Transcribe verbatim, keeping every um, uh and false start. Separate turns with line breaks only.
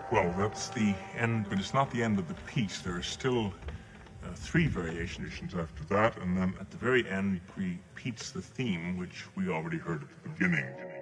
Well, that's the end, but it's not the end of the piece. There are still uh, three variations after that, and then at the very end repeats the theme, which we already heard at the beginning.